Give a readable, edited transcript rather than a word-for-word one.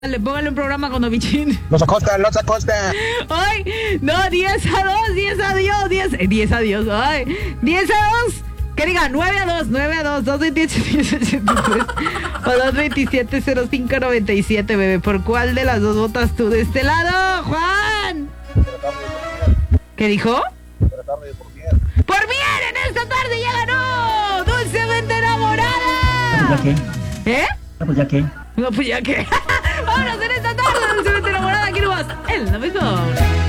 Le póngale un programa con Ovichín. Los Acosta. Ay, no, 10-2, 10 a Dios, ay, 10-2. Que diga 9-2, 228-1083 o 227-0597, bebé. ¿Por cuál de las dos votas tú de este lado, Juan? ¿Qué dijo? Por bien, en esta tarde ya ganó Dulcemente Enamorada. ¿Ya qué? ¿Eh? Pues ya qué. No, pues ya que. Vámonos en esta tarde, Dulcemente Enamorada, aquí nomás, en la mejor.